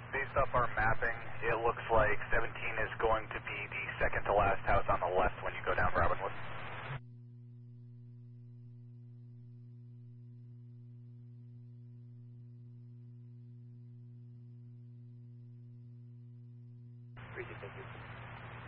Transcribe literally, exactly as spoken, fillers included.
Based off our mapping, it looks like seventeen is going to be the second to last house on the left when you go down Robinwood. Appreciate it, thank you.